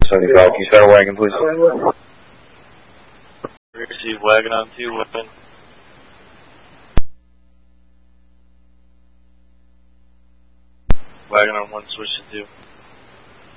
75. Can you start a wagon, please? Receive wagon on 2, weapon. Wagon on 1, switch to 2.